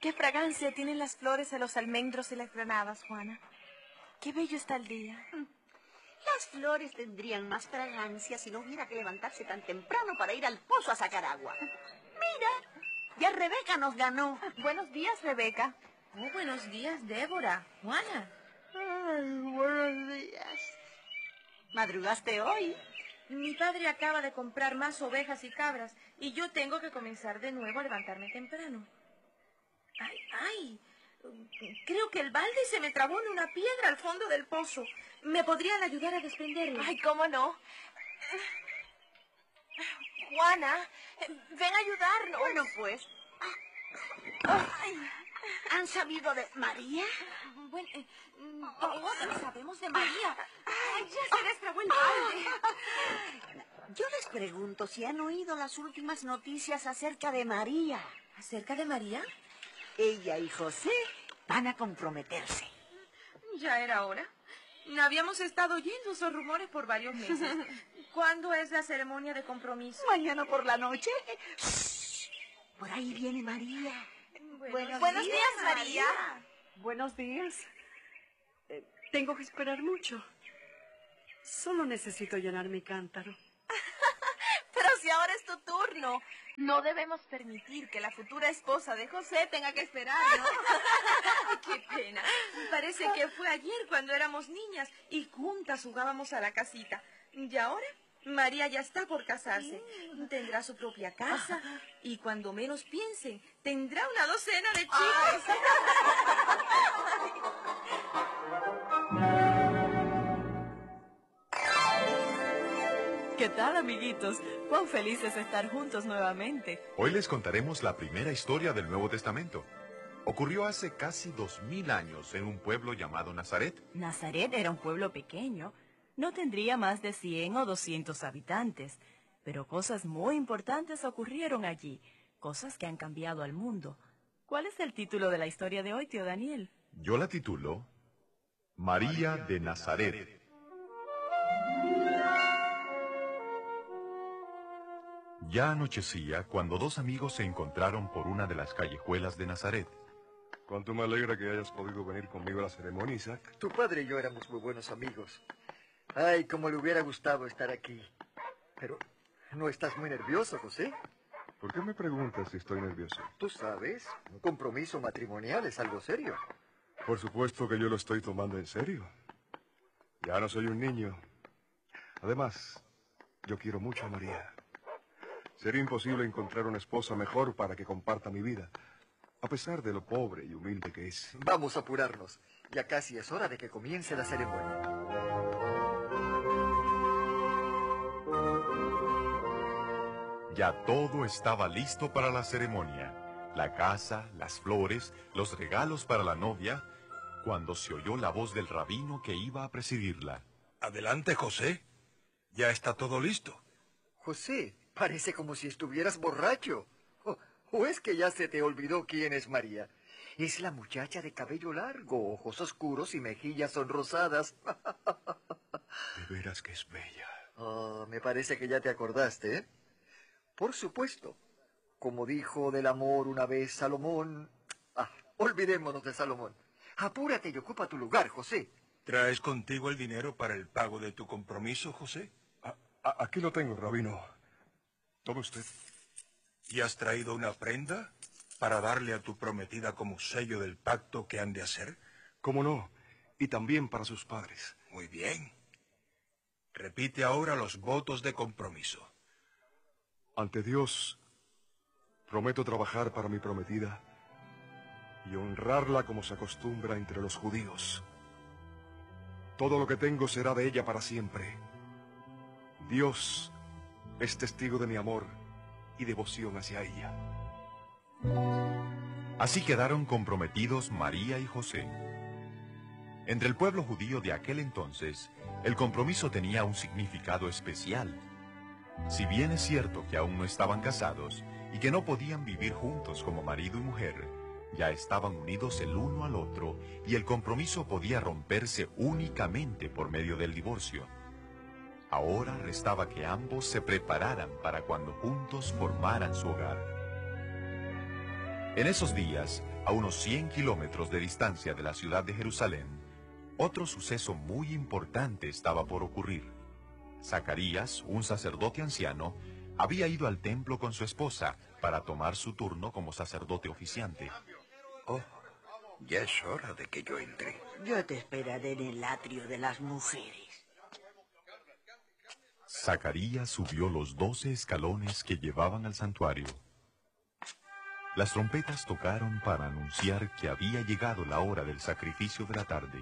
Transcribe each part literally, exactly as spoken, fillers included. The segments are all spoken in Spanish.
qué fragancia tienen las flores de los almendros y las granadas, Juana. Qué bello está el día. Las flores tendrían más fragancia si no hubiera que levantarse tan temprano para ir al pozo a sacar agua. Mira, ya Rebeca nos ganó. Buenos días, Rebeca. Oh, buenos días, Débora. Juana. Ay, buenos días. ¿Madrugaste hoy? Mi padre acaba de comprar más ovejas y cabras y yo tengo que comenzar de nuevo a levantarme temprano. ¡Ay, ay! Creo que el balde se me trabó en una piedra al fondo del pozo. ¿Me podrían ayudar a desprenderlo? Ay, ¿cómo no? Juana, ven a ayudarnos. Bueno, pues. Ay. ¿Han sabido de María? Bueno, eh, todos sabemos de María. Ay, ya se les trabó el balde. Yo les pregunto si han oído las últimas noticias acerca de María. ¿Acerca de María? Ella y José van a comprometerse. Ya era hora. Habíamos estado oyendo esos rumores por varios meses. ¿Cuándo es la ceremonia de compromiso? Mañana por la noche. Shh, por ahí viene María. Buenos, Buenos días, días, María. María. Buenos días. Eh, tengo que esperar mucho. Solo necesito llenar mi cántaro. Pero si ahora es tu turno. No debemos permitir que la futura esposa de José tenga que esperar, ¿no? ¡Qué pena! Parece que fue ayer cuando éramos niñas y juntas jugábamos a la casita. Y ahora María ya está por casarse. Tendrá su propia casa y cuando menos piensen, tendrá una docena de chicos. ¿Qué tal, amiguitos? Cuán felices de estar juntos nuevamente. Hoy les contaremos la primera historia del Nuevo Testamento. Ocurrió hace casi dos mil años en un pueblo llamado Nazaret. Nazaret era un pueblo pequeño. No tendría más de cien o doscientos habitantes. Pero cosas muy importantes ocurrieron allí. Cosas que han cambiado al mundo. ¿Cuál es el título de la historia de hoy, tío Daniel? Yo la titulo María de Nazaret. Ya anochecía cuando dos amigos se encontraron por una de las callejuelas de Nazaret. Cuánto me alegra que hayas podido venir conmigo a la ceremonia, Isaac. Tu padre y yo éramos muy buenos amigos. Ay, cómo le hubiera gustado estar aquí. Pero, ¿no estás muy nervioso, José? ¿Por qué me preguntas si estoy nervioso? Tú sabes, un compromiso matrimonial es algo serio. Por supuesto que yo lo estoy tomando en serio. Ya no soy un niño. Además, yo quiero mucho a María. Sería imposible encontrar una esposa mejor para que comparta mi vida, a pesar de lo pobre y humilde que es. Vamos a apurarnos. Ya casi es hora de que comience la ceremonia. Ya todo estaba listo para la ceremonia. La casa, las flores, los regalos para la novia, cuando se oyó la voz del rabino que iba a presidirla. Adelante, José. Ya está todo listo. José, parece como si estuvieras borracho. ¿O, o es que ya se te olvidó quién es María? Es la muchacha de cabello largo, ojos oscuros y mejillas sonrosadas. De veras que es bella. Oh, me parece que ya te acordaste, ¿eh? Por supuesto. Como dijo del amor una vez Salomón... Ah, olvidémonos de Salomón. Apúrate y ocupa tu lugar, José. ¿Traes contigo el dinero para el pago de tu compromiso, José? A, a, aquí lo tengo, rabino. Tome usted. ¿Y has traído una prenda para darle a tu prometida como sello del pacto que han de hacer? ¿Cómo no? Y también para sus padres. Muy bien. Repite ahora los votos de compromiso. Ante Dios, prometo trabajar para mi prometida y honrarla como se acostumbra entre los judíos. Todo lo que tengo será de ella para siempre. Dios es testigo de mi amor y devoción hacia ella. Así quedaron comprometidos María y José. Entre el pueblo judío de aquel entonces, el compromiso tenía un significado especial. Si bien es cierto que aún no estaban casados y que no podían vivir juntos como marido y mujer, ya estaban unidos el uno al otro y el compromiso podía romperse únicamente por medio del divorcio. Ahora restaba que ambos se prepararan para cuando juntos formaran su hogar. En esos días, a unos cien kilómetros de distancia de la ciudad de Jerusalén, otro suceso muy importante estaba por ocurrir. Zacarías, un sacerdote anciano, había ido al templo con su esposa para tomar su turno como sacerdote oficiante. Oh, ya es hora de que yo entre. Yo te esperaré en el atrio de las mujeres. Zacarías subió los doce escalones que llevaban al santuario. Las trompetas tocaron para anunciar que había llegado la hora del sacrificio de la tarde.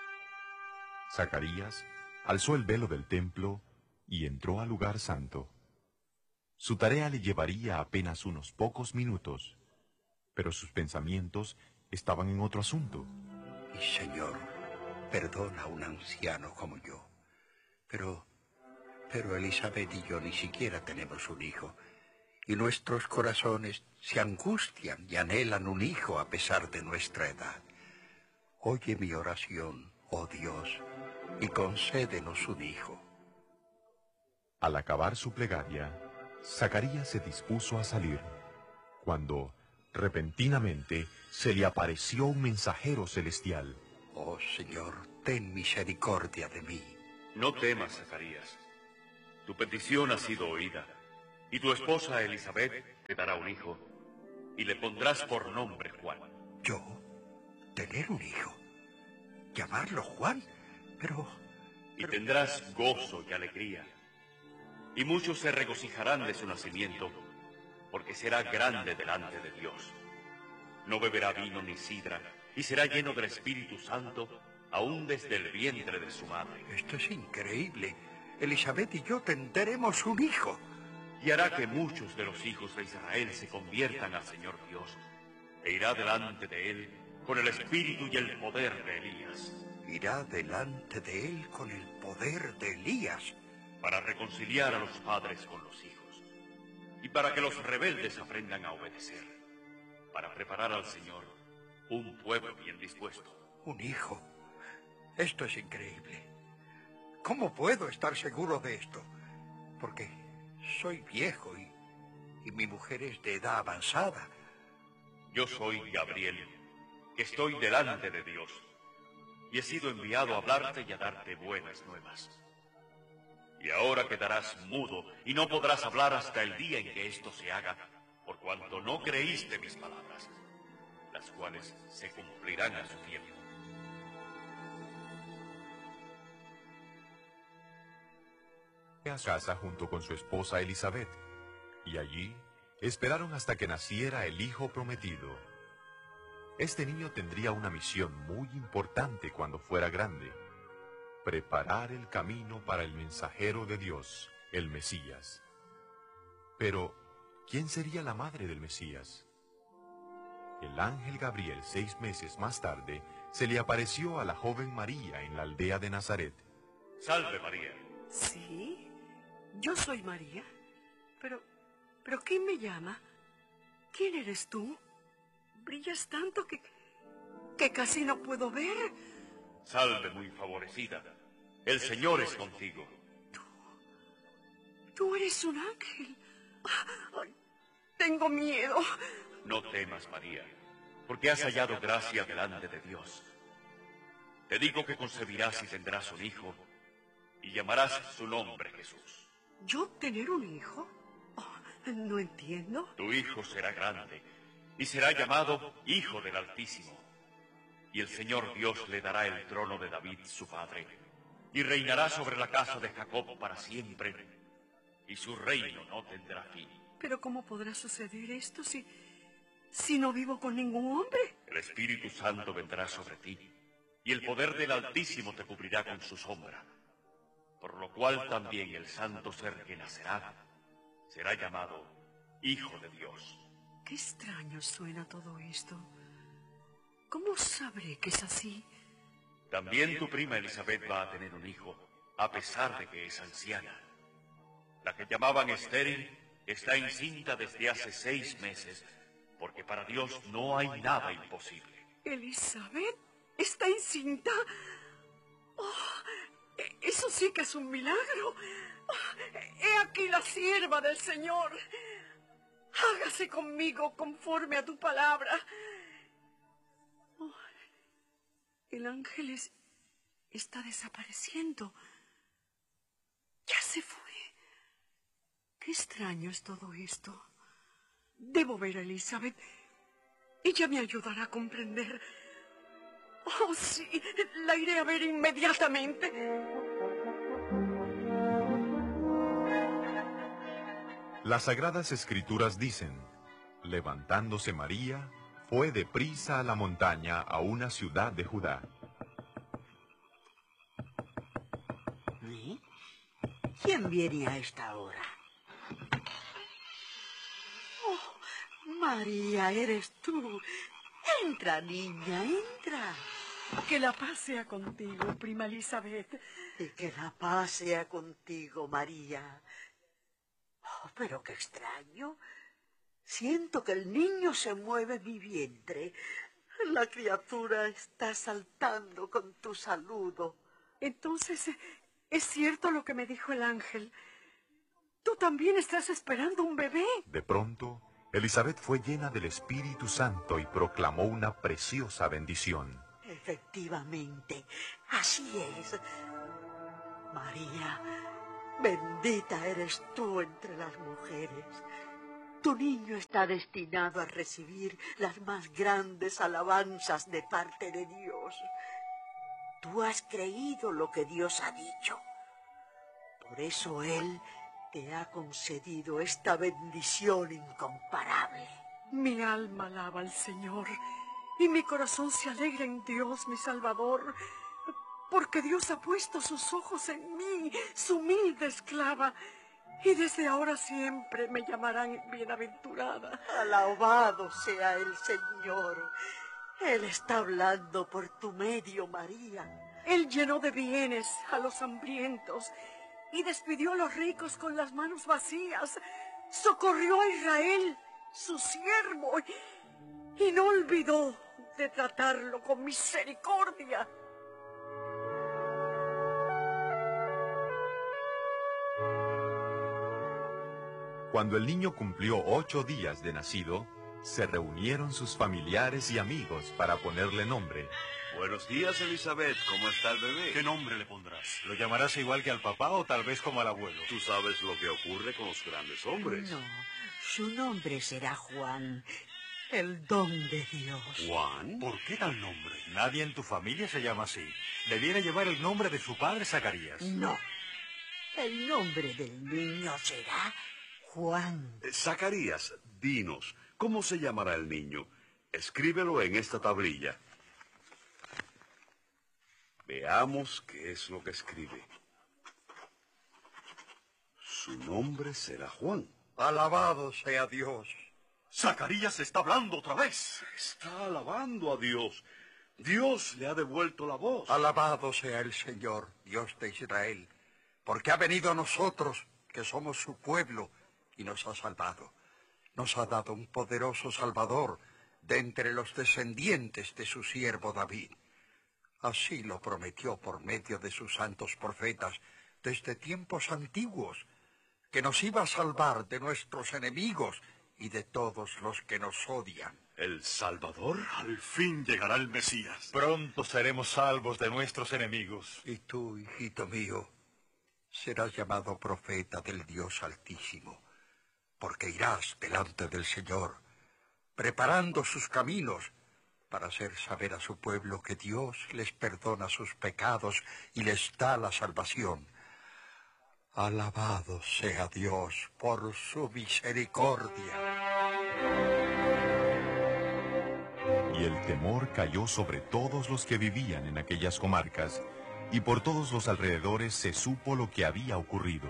Zacarías alzó el velo del templo y entró al lugar santo. Su tarea le llevaría apenas unos pocos minutos, pero sus pensamientos estaban en otro asunto. Y Señor, perdona a un anciano como yo, pero... Pero Elizabeth y yo ni siquiera tenemos un hijo, y nuestros corazones se angustian y anhelan un hijo a pesar de nuestra edad. Oye mi oración, oh Dios, y concédenos un hijo. Al acabar su plegaria, Zacarías se dispuso a salir, cuando, repentinamente, se le apareció un mensajero celestial. Oh Señor, ten misericordia de mí. No temas, Zacarías. Tu petición ha sido oída, y tu esposa Elizabeth te dará un hijo, y le pondrás por nombre Juan. ¿Yo? ¿Tener un hijo? ¿Llamarlo Juan? Pero... Y tendrás gozo y alegría, y muchos se regocijarán de su nacimiento, porque será grande delante de Dios. No beberá vino ni sidra, y será lleno del Espíritu Santo, aún desde el vientre de su madre. Esto es increíble. Elizabeth y yo tendremos un hijo. Y hará que muchos de los hijos de Israel se conviertan al Señor Dios, e irá delante de él con el espíritu y el poder de Elías. Irá delante de él con el poder de Elías. Para reconciliar a los padres con los hijos, y para que los rebeldes aprendan a obedecer, para preparar al Señor un pueblo bien dispuesto. Un hijo. Esto es increíble. ¿Cómo puedo estar seguro de esto? Porque soy viejo y, y mi mujer es de edad avanzada. Yo soy Gabriel, que estoy delante de Dios, y he sido enviado a hablarte y a darte buenas nuevas. Y ahora quedarás mudo y no podrás hablar hasta el día en que esto se haga, por cuanto no creíste mis palabras, las cuales se cumplirán a su tiempo. A casa junto con su esposa Elizabeth, y allí esperaron hasta que naciera el hijo prometido. Este niño tendría una misión muy importante cuando fuera grande: preparar el camino para el mensajero de Dios, el Mesías. Pero, ¿quién sería la madre del Mesías? El ángel Gabriel, seis meses más tarde, se le apareció a la joven María en la aldea de Nazaret. Salve, María. ¿Sí? Yo soy María. Pero, pero ¿quién me llama? ¿Quién eres tú? Brillas tanto que, que casi no puedo ver. Salve, muy favorecida. El Señor es contigo. Tú, tú eres un ángel. Ay, tengo miedo. No temas, María, porque has hallado gracia delante de Dios. Te digo que concebirás y tendrás un hijo, y llamarás su nombre Jesús. ¿Yo tener un hijo? Oh, no entiendo. Tu hijo será grande, y será llamado Hijo del Altísimo. Y el Señor Dios le dará el trono de David, su padre, y reinará sobre la casa de Jacob para siempre, y su reino no tendrá fin. ¿Pero cómo podrá suceder esto si, si no vivo con ningún hombre? El Espíritu Santo vendrá sobre ti, y el poder del Altísimo te cubrirá con su sombra. Por lo cual también el santo ser que nacerá será llamado Hijo de Dios. Qué extraño suena todo esto. ¿Cómo sabré que es así? También tu prima Elizabeth va a tener un hijo, a pesar de que es anciana. La que llamaban estéril está encinta desde hace seis meses, porque para Dios no hay nada imposible. ¿Elizabeth está encinta? Oh, eso sí que es un milagro. Oh, he aquí la sierva del Señor. Hágase conmigo conforme a tu palabra. Oh, el ángel es- está desapareciendo. Ya se fue. Qué extraño es todo esto. Debo ver a Elizabeth. Ella me ayudará a comprender. Oh, sí, la iré a ver inmediatamente. Las Sagradas Escrituras dicen, levantándose María, fue deprisa a la montaña a una ciudad de Judá. ¿Eh? ¿Quién viene a esta hora? Oh, María, eres tú. Entra, niña, entra. Que la paz sea contigo, prima Elizabeth. Y que la paz sea contigo, María. Oh, pero qué extraño. Siento que el niño se mueve en mi vientre. La criatura está saltando con tu saludo. Entonces, ¿es cierto lo que me dijo el ángel? ¿Tú también estás esperando un bebé? De pronto, Elizabeth fue llena del Espíritu Santo y proclamó una preciosa bendición. Efectivamente, así es. María, bendita eres tú entre las mujeres. Tu niño está destinado a recibir las más grandes alabanzas de parte de Dios. Tú has creído lo que Dios ha dicho. Por eso Él te ha concedido esta bendición incomparable. Mi alma alaba al Señor y mi corazón se alegra en Dios, mi Salvador, porque Dios ha puesto sus ojos en mí, su humilde esclava, y desde ahora siempre me llamarán bienaventurada. Alabado sea el Señor. Él está hablando por tu medio, María. Él llenó de bienes a los hambrientos y despidió a los ricos con las manos vacías. Socorrió a Israel, su siervo, y no olvidó de tratarlo con misericordia. Cuando el niño cumplió ocho días de nacido, se reunieron sus familiares y amigos para ponerle nombre. Buenos días, Elizabeth. ¿Cómo está el bebé? ¿Qué nombre le pondrás? ¿Lo llamarás igual que al papá o tal vez como al abuelo? Tú sabes lo que ocurre con los grandes hombres. No, su nombre será Juan, el don de Dios. ¿Juan? ¿Por qué tal nombre? Nadie en tu familia se llama así. Debiera llevar el nombre de su padre Zacarías. No, el nombre del niño será Juan. Eh, Zacarías, dinos, ¿cómo se llamará el niño? Escríbelo en esta tablilla. Veamos qué es lo que escribe. Su nombre será Juan. Alabado sea Dios. Zacarías está hablando otra vez. Está alabando a Dios. Dios le ha devuelto la voz. Alabado sea el Señor, Dios de Israel, porque ha venido a nosotros, que somos su pueblo, y nos ha salvado. Nos ha dado un poderoso Salvador de entre los descendientes de su siervo David. Así lo prometió por medio de sus santos profetas desde tiempos antiguos, que nos iba a salvar de nuestros enemigos y de todos los que nos odian. ¿El Salvador? Al fin llegará el Mesías. Pronto seremos salvos de nuestros enemigos. Y tú, hijito mío, serás llamado profeta del Dios Altísimo, porque irás delante del Señor, preparando sus caminos, para hacer saber a su pueblo que Dios les perdona sus pecados y les da la salvación. Alabado sea Dios por su misericordia. Y el temor cayó sobre todos los que vivían en aquellas comarcas, y por todos los alrededores se supo lo que había ocurrido.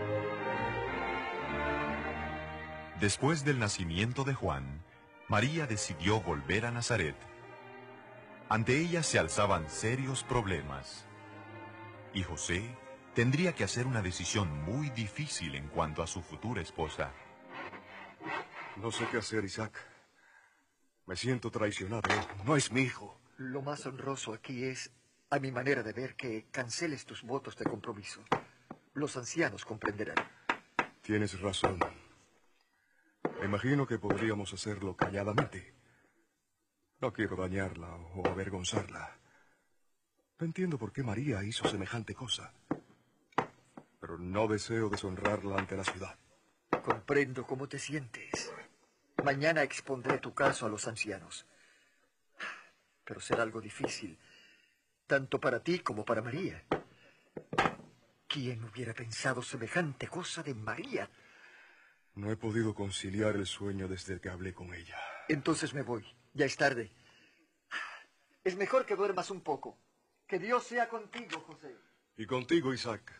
Después del nacimiento de Juan, María decidió volver a Nazaret. Ante ella se alzaban serios problemas, y José tendría que hacer una decisión muy difícil en cuanto a su futura esposa. No sé qué hacer, Isaac. Me siento traicionado. No es mi hijo. Lo más honroso aquí es, a mi manera de ver, que canceles tus votos de compromiso. Los ancianos comprenderán. Tienes razón. Me imagino que podríamos hacerlo calladamente. No quiero dañarla o avergonzarla. No entiendo por qué María hizo semejante cosa. Pero no deseo deshonrarla ante la ciudad. Comprendo cómo te sientes. Mañana expondré tu caso a los ancianos. Pero será algo difícil, tanto para ti como para María. ¿Quién hubiera pensado semejante cosa de María? No he podido conciliar el sueño desde que hablé con ella. Entonces me voy. Ya es tarde. Es mejor que duermas un poco. Que Dios sea contigo, José. Y contigo, Isaac.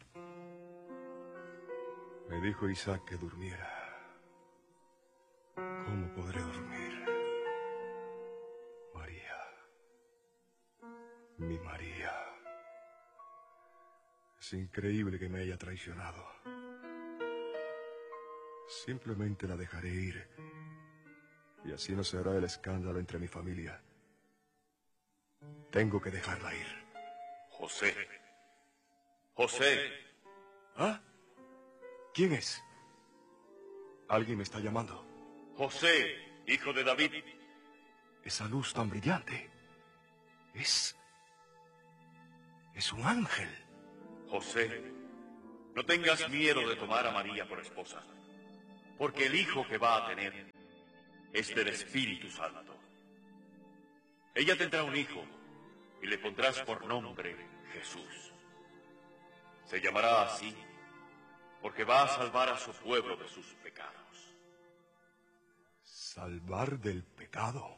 Me dijo Isaac que durmiera. ¿Cómo podré dormir? María. Mi María. Es increíble que me haya traicionado. Simplemente la dejaré ir. Y así no se hará el escándalo entre mi familia. Tengo que dejarla ir. José. José. ¿Ah? ¿Quién es? Alguien me está llamando. José, hijo de David. Esa luz tan brillante. Es... es un ángel. José, no tengas miedo de tomar a María por esposa, porque el hijo que va a tener es del Espíritu Santo. Ella tendrá un hijo y le pondrás por nombre Jesús. Se llamará así porque va a salvar a su pueblo de sus pecados. Salvar del pecado.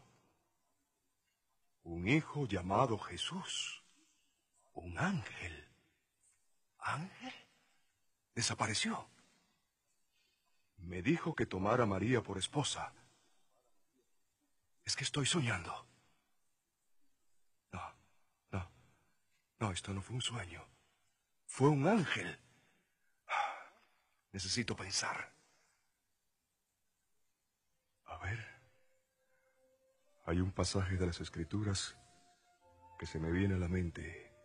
Un hijo llamado Jesús. Un ángel. ¿Ángel? Desapareció. Me dijo que tomara a María por esposa. Es que estoy soñando. No, no, no, esto no fue un sueño. Fue un ángel. Necesito pensar. A ver. Hay un pasaje de las Escrituras que se me viene a la mente.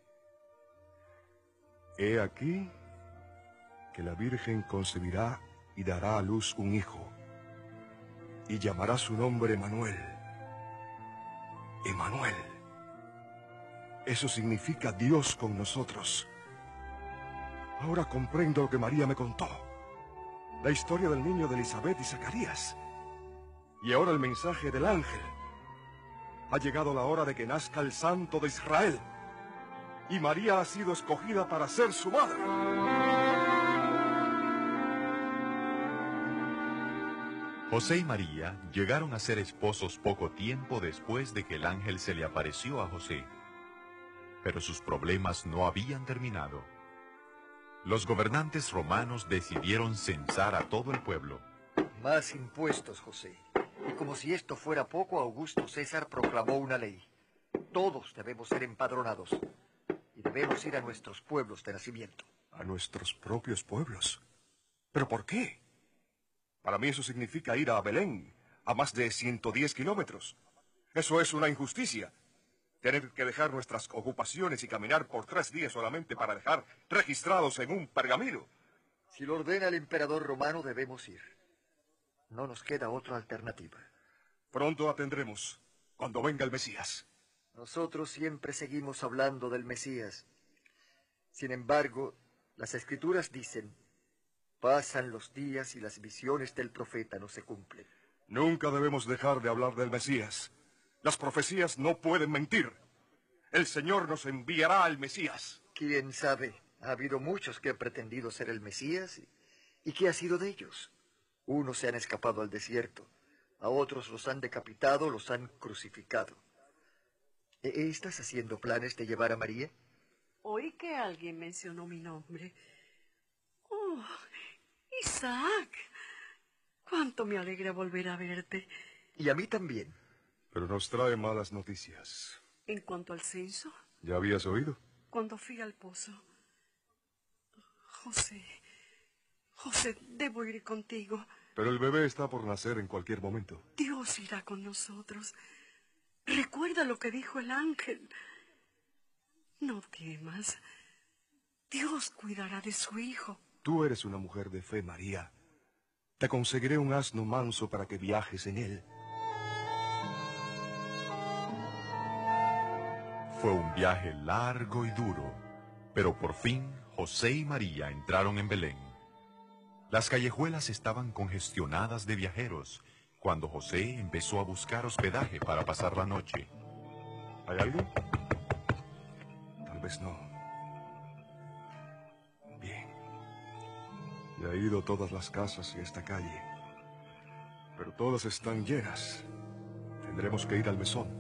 He aquí que la Virgen concebirá y dará a luz un hijo, y llamará su nombre Emanuel. Emanuel. Eso significa Dios con nosotros. Ahora comprendo lo que María me contó. La historia del niño de Elizabeth y Zacarías. Y ahora el mensaje del ángel. Ha llegado la hora de que nazca el Santo de Israel. Y María ha sido escogida para ser su madre. José y María llegaron a ser esposos poco tiempo después de que el ángel se le apareció a José. Pero sus problemas no habían terminado. Los gobernantes romanos decidieron censar a todo el pueblo. Más impuestos, José. Y como si esto fuera poco, Augusto César proclamó una ley. Todos debemos ser empadronados. Y debemos ir a nuestros pueblos de nacimiento. ¿A nuestros propios pueblos? ¿Pero por qué? Para mí eso significa ir a Belén, a más de ciento diez kilómetros. Eso es una injusticia. Tener que dejar nuestras ocupaciones y caminar por tres días solamente para dejar registrados en un pergamino. Si lo ordena el emperador romano, debemos ir. No nos queda otra alternativa. Pronto la tendremos, cuando venga el Mesías. Nosotros siempre seguimos hablando del Mesías. Sin embargo, las Escrituras dicen, pasan los días y las visiones del profeta no se cumplen. Nunca debemos dejar de hablar del Mesías. Las profecías no pueden mentir. El Señor nos enviará al Mesías. ¿Quién sabe? Ha habido muchos que han pretendido ser el Mesías. ¿Y qué ha sido de ellos? Unos se han escapado al desierto. A otros los han decapitado, los han crucificado. ¿Estás haciendo planes de llevar a María? Oí que alguien mencionó mi nombre. Oh, Isaac. Cuánto me alegra volver a verte. Y a mí también. Pero nos trae malas noticias. En cuanto al censo. ¿Ya habías oído? Cuando fui al pozo. José, José, debo ir contigo. Pero el bebé está por nacer en cualquier momento. Dios irá con nosotros. Recuerda lo que dijo el ángel. No temas. Dios cuidará de su hijo. Tú eres una mujer de fe, María. Te conseguiré un asno manso para que viajes en él. Fue un viaje largo y duro, pero por fin José y María entraron en Belén. Las callejuelas estaban congestionadas de viajeros cuando José empezó a buscar hospedaje para pasar la noche. ¿Hay alguien? Tal vez no. Bien. Ya he ido a todas las casas en esta calle, pero todas están llenas. Tendremos que ir al mesón.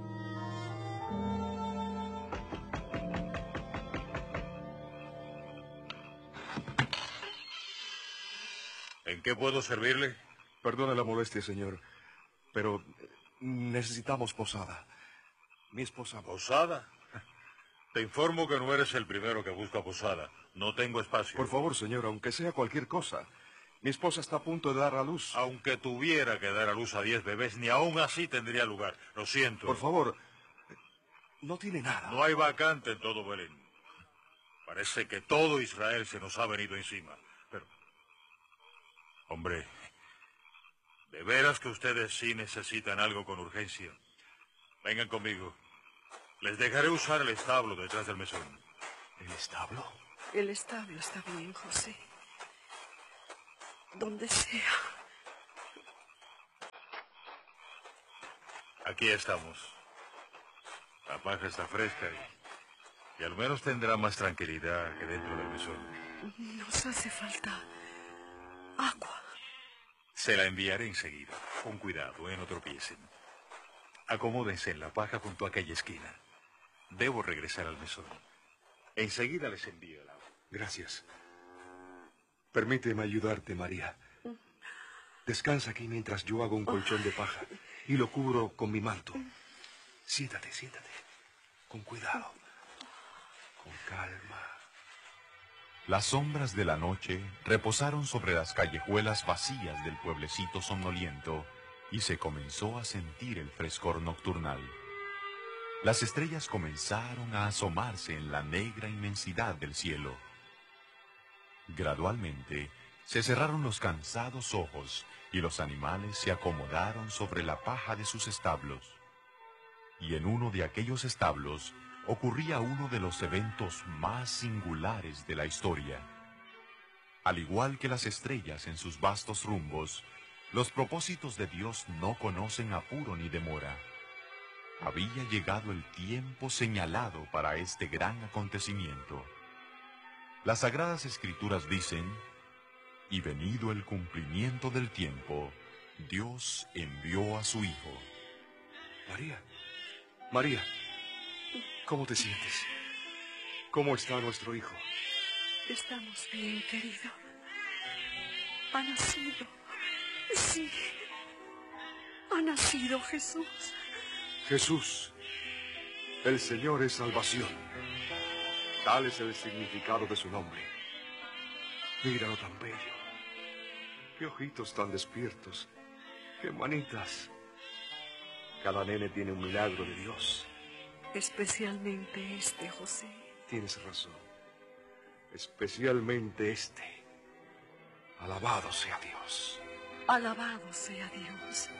¿En qué puedo servirle? Perdone la molestia, señor, pero necesitamos posada. Mi esposa... ¿Posada? Te informo que no eres el primero que busca posada. No tengo espacio. Por favor, señor, aunque sea cualquier cosa. Mi esposa está a punto de dar a luz. Aunque tuviera que dar a luz a diez bebés, ni aún así tendría lugar. Lo siento. Por favor, no tiene nada. No hay vacante en todo Belén. Parece que todo Israel se nos ha venido encima. Pero, hombre, ¿de veras que ustedes sí necesitan algo con urgencia? Vengan conmigo. Les dejaré usar el establo detrás del mesón. ¿El establo? El establo está bien, José. Donde sea. Aquí estamos. La paja está fresca y, y al menos tendrá más tranquilidad que dentro del mesón. Nos hace falta agua. Se la enviaré enseguida. Con cuidado, ¿eh? No tropiecen. Acomódense en la paja junto a aquella esquina. Debo regresar al mesón. Enseguida les envío el agua. Gracias. Permíteme ayudarte, María. Descansa aquí mientras yo hago un colchón de paja y lo cubro con mi manto. Siéntate, siéntate. Con cuidado. Con calma. Las sombras de la noche reposaron sobre las callejuelas vacías del pueblecito somnoliento y se comenzó a sentir el frescor nocturnal. Las estrellas comenzaron a asomarse en la negra inmensidad del cielo. Gradualmente se cerraron los cansados ojos y los animales se acomodaron sobre la paja de sus establos. Y en uno de aquellos establos ocurría uno de los eventos más singulares de la historia. Al igual que las estrellas en sus vastos rumbos, los propósitos de Dios no conocen apuro ni demora. Había llegado el tiempo señalado para este gran acontecimiento. Las Sagradas Escrituras dicen, y venido el cumplimiento del tiempo, Dios envió a su Hijo. María, María, ¿cómo te sientes? ¿Cómo está nuestro hijo? Estamos bien, querido. Ha nacido. Sí. Ha nacido Jesús. Jesús, el Señor es salvación. Tal es el significado de su nombre. Míralo tan bello. Qué ojitos tan despiertos. Qué manitas. Cada nene tiene un milagro de Dios. Especialmente este, José. Tienes razón. Especialmente este. Alabado sea Dios. Alabado sea Dios.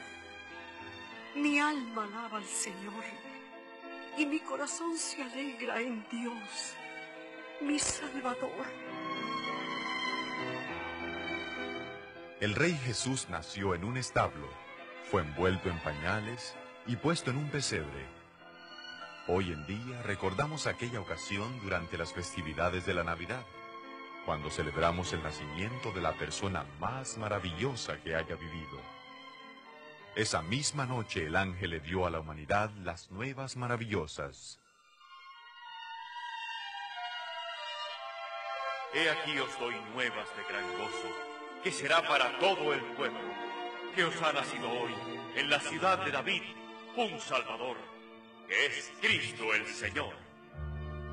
Mi alma alaba al Señor y mi corazón se alegra en Dios, mi Salvador. El Rey Jesús nació en un establo, fue envuelto en pañales y puesto en un pesebre. Hoy en día recordamos aquella ocasión durante las festividades de la Navidad, cuando celebramos el nacimiento de la persona más maravillosa que haya vivido. Esa misma noche el ángel le dio a la humanidad las nuevas maravillosas. He aquí os doy nuevas de gran gozo, que será para todo el pueblo, que os ha nacido hoy, en la ciudad de David, un Salvador, que es Cristo el Señor.